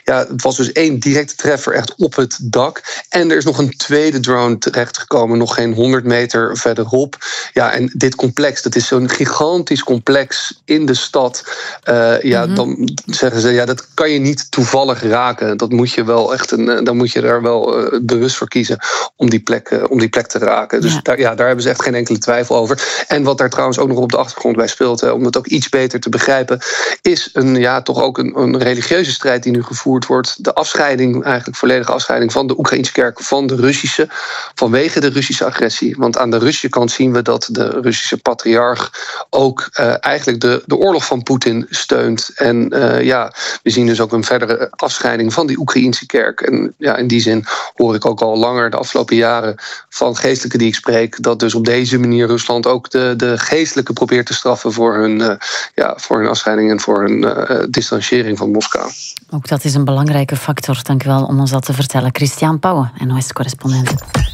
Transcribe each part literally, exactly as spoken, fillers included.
ja, het was dus één directe treffer echt op het dak. En er is nog een tweede drone terechtgekomen, nog geen honderd meter verderop. Ja, en dit complex, dat is zo'n gigantisch complex in de stad. Uh, ja, mm-hmm. Dan zeggen ze, ja, dat kan je niet toevallig raken. Dat moet je wel echt een, dan moet je daar wel uh, bewust voor kiezen om die plek, uh, om die plek te raken. Dus ja. Daar, ja, daar hebben ze echt geen enkele twijfel over. En wat daar trouwens ook nog op de achtergrond bij speelt, hè, om het ook iets beter te begrijpen, is een, ja, toch ook een, een religieuze strijd die nu gevoerd wordt. De afscheiding, eigenlijk volledige afscheiding van de Oekraïnse kerk van de Russische, vanwege de Russische agressie. Want aan de Russische kant zien we dat de Russische patriarch ook uh, eigenlijk de, de oorlog van Poetin steunt. En uh, ja, we zien dus ook een verdere afscheiding van die Oekraïnse kerk. En ja, in die zin hoor ik ook al langer de afgelopen jaren van geestelijken die ik spreek, dat dus op deze manier Rusland ook de, de geestelijken probeert te straffen voor hun, uh, ja, voor hun afscheiding en voor hun uh, distanciering van Moskou. Ook dat is een belangrijke factor. Dank u wel om ons dat te vertellen. Christian Pauwen, N O S-correspondent.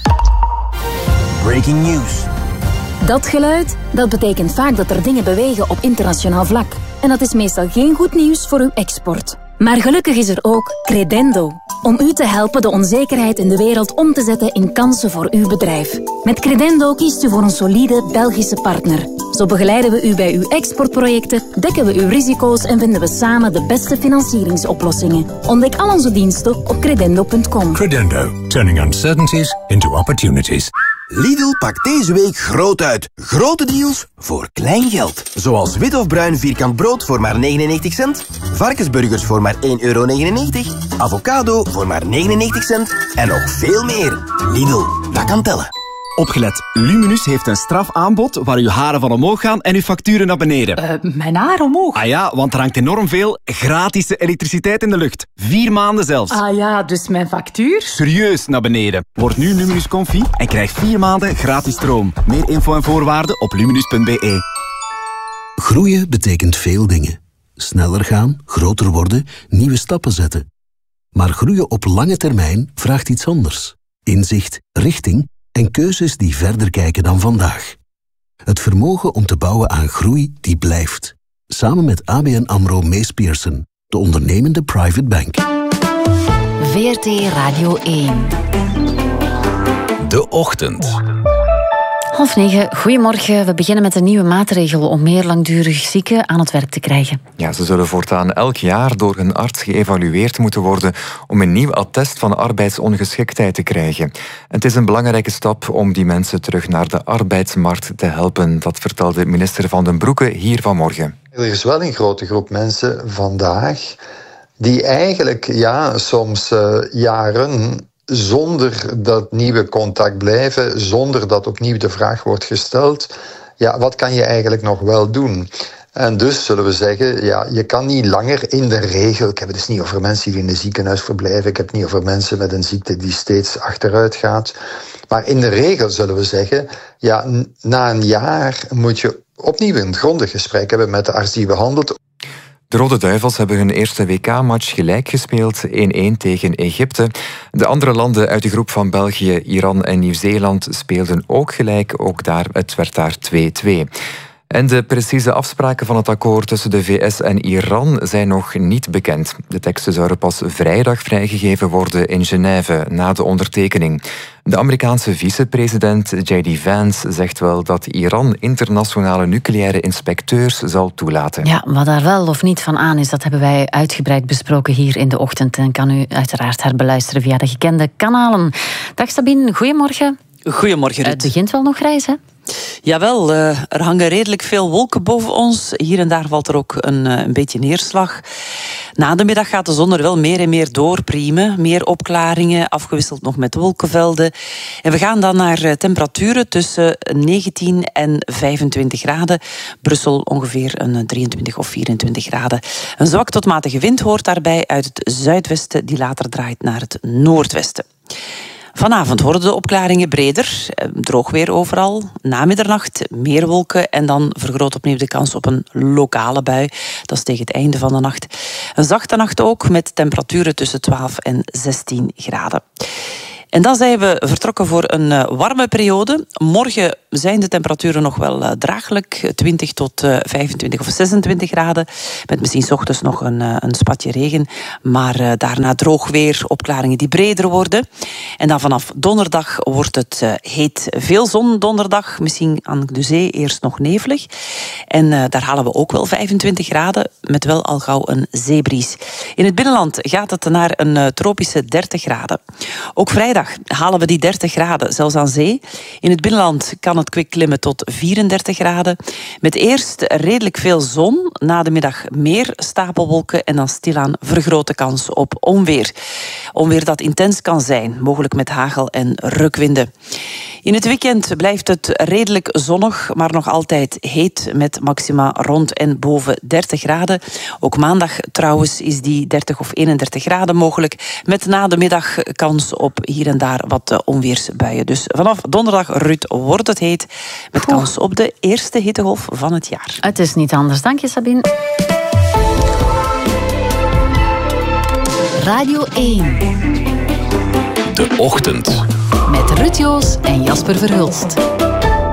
Breaking news. Dat geluid, dat betekent vaak dat er dingen bewegen op internationaal vlak. En dat is meestal geen goed nieuws voor uw export. Maar gelukkig is er ook Credendo. Om u te helpen de onzekerheid in de wereld om te zetten in kansen voor uw bedrijf. Met Credendo kiest u voor een solide Belgische partner. Zo begeleiden we u bij uw exportprojecten, dekken we uw risico's en vinden we samen de beste financieringsoplossingen. Ontdek al onze diensten op credendo punt com. Credendo. Turning uncertainties into opportunities. Lidl pakt deze week groot uit. Grote deals voor klein geld. Zoals wit of bruin vierkant brood voor maar negenennegentig cent. Varkensburgers voor maar één euro negenennegentig. Avocado voor maar negenennegentig cent. En nog veel meer. Lidl, dat kan tellen. Opgelet, Luminus heeft een strafaanbod waar uw haren van omhoog gaan en uw facturen naar beneden. Uh, mijn haar omhoog? Ah ja, want er hangt enorm veel gratis elektriciteit in de lucht. Vier maanden zelfs. Ah ja, dus mijn factuur? Serieus naar beneden. Word nu Luminus Confi en krijg vier maanden gratis stroom. Meer info en voorwaarden op luminus punt b e. Groeien betekent veel dingen. Sneller gaan, groter worden, nieuwe stappen zetten. Maar groeien op lange termijn vraagt iets anders. Inzicht, richting en keuzes die verder kijken dan vandaag. Het vermogen om te bouwen aan groei die blijft. Samen met A B N AMRO Mees Pierson, de ondernemende private bank. V R T Radio één. De Ochtend. Half negen, goedemorgen. We beginnen met een nieuwe maatregel om meer langdurig zieken aan het werk te krijgen. Ja, ze zullen voortaan elk jaar door een arts geëvalueerd moeten worden om een nieuw attest van arbeidsongeschiktheid te krijgen. Het is een belangrijke stap om die mensen terug naar de arbeidsmarkt te helpen. Dat vertelde minister Van den Broeke hier vanmorgen. Er is wel een grote groep mensen vandaag die eigenlijk ja, soms uh, jaren zonder dat nieuwe contact blijven, zonder dat opnieuw de vraag wordt gesteld, ja, wat kan je eigenlijk nog wel doen? En dus zullen we zeggen, ja, je kan niet langer in de regel, ik heb het dus niet over mensen die in een ziekenhuis verblijven, ik heb het niet over mensen met een ziekte die steeds achteruit gaat, maar in de regel zullen we zeggen, ja, na een jaar moet je opnieuw een grondig gesprek hebben met de arts die behandelt. De Rode Duivels hebben hun eerste W K-match gelijk gespeeld, één-één tegen Egypte. De andere landen uit de groep van België, Iran en Nieuw-Zeeland speelden ook gelijk. Ook daar, het werd daar twee-twee. En de precieze afspraken van het akkoord tussen de V S en Iran zijn nog niet bekend. De teksten zouden pas vrijdag vrijgegeven worden in Genève na de ondertekening. De Amerikaanse vicepresident J D Vance zegt wel dat Iran internationale nucleaire inspecteurs zal toelaten. Ja, wat daar wel of niet van aan is, dat hebben wij uitgebreid besproken hier in de ochtend. En kan u uiteraard herbeluisteren via de gekende kanalen. Dag Sabine, goedemorgen. Goedemorgen Ruud. Het begint wel nog grijs, hè? Jawel, uh, er hangen redelijk veel wolken boven ons. Hier en daar valt er ook een, uh, een beetje neerslag. Na de middag gaat de zon er wel meer en meer doorpriemen. Meer opklaringen, afgewisseld nog met wolkenvelden. En we gaan dan naar uh, temperaturen tussen negentien en vijfentwintig graden. Brussel ongeveer een drieëntwintig of vierentwintig graden. Een zwak tot matige wind hoort daarbij uit het zuidwesten, die later draait naar het noordwesten. Vanavond worden de opklaringen breder, droog weer overal. Na middernacht meer wolken en dan vergroot opnieuw de kans op een lokale bui. Dat is tegen het einde van de nacht. Een zachte nacht ook, met temperaturen tussen twaalf en zestien graden. En dan zijn we vertrokken voor een uh, warme periode. Morgen zijn de temperaturen nog wel uh, draaglijk. twintig tot uh, vijfentwintig of zesentwintig graden. Met misschien 's ochtends nog een, uh, een spatje regen. Maar uh, daarna droog weer, opklaringen die breder worden. En dan vanaf donderdag wordt het uh, heet. Veel zon donderdag. Misschien aan de zee eerst nog nevelig. En uh, daar halen we ook wel vijfentwintig graden. Met wel al gauw een zeebries. In het binnenland gaat het naar een uh, tropische dertig graden. Ook vrijdag halen we die dertig graden, zelfs aan zee. In het binnenland kan het kwik klimmen tot vierendertig graden. Met eerst redelijk veel zon, na de middag meer stapelwolken en dan stilaan vergrote kans op onweer. Onweer dat intens kan zijn, mogelijk met hagel en rukwinden. In het weekend blijft het redelijk zonnig, maar nog altijd heet met maxima rond en boven dertig graden. Ook maandag trouwens is die dertig of eenendertig graden mogelijk, met na de middag kans op hier en daar wat onweersbuien. Dus vanaf donderdag, Ruud, wordt het heet, met kans op de eerste hittegolf van het jaar. Het is niet anders. Dank je, Sabine. Radio één. De Ochtend. Met Ruud Joos en Jasper Verhulst.